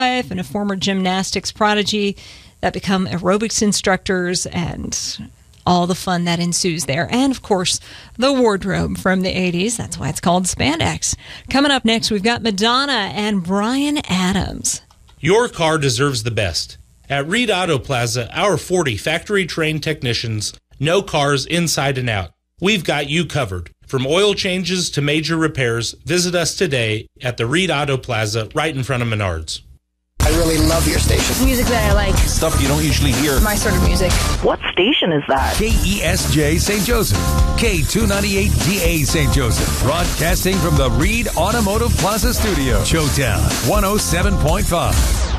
and a former gymnastics prodigy that become aerobics instructors, and all the fun that ensues there. And, of course, the wardrobe from the 80s. That's why it's called spandex. Coming up next, we've got Madonna and Bryan Adams. Your car deserves the best. At Reed Auto Plaza, our 40 factory-trained technicians know cars inside and out. We've got you covered. From oil changes to major repairs, visit us today at the Reed Auto Plaza right in front of Menards. I really love your station. Music that I like. Stuff you don't usually hear. My sort of music. What station is that? KESJ St. Joseph. K298DA St. Joseph. Broadcasting from the Reed Automotive Plaza Studio. Showtown 107.5.